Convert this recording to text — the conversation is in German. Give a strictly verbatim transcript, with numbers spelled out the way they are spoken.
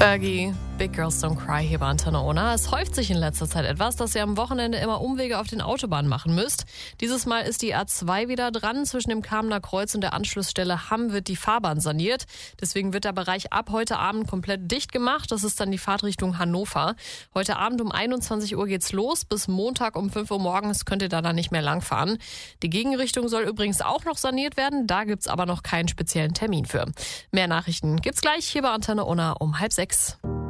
Fergie, Big Girls Don't Cry hier bei Antenne Ona. Es häuft sich in letzter Zeit etwas, dass ihr am Wochenende immer Umwege auf den Autobahnen machen müsst. Dieses Mal ist die A zwei wieder dran. Zwischen dem Kamener Kreuz und der Anschlussstelle Hamm wird die Fahrbahn saniert. Deswegen wird der Bereich ab heute Abend komplett dicht gemacht. Das ist dann die Fahrtrichtung Hannover. Heute Abend um einundzwanzig Uhr geht's los. Bis Montag um fünf Uhr morgens könnt ihr da dann nicht mehr langfahren. Die Gegenrichtung soll übrigens auch noch saniert werden. Da gibt's aber noch keinen speziellen Termin für. Mehr Nachrichten gibt's gleich hier bei Antenne Ona um halb sechs.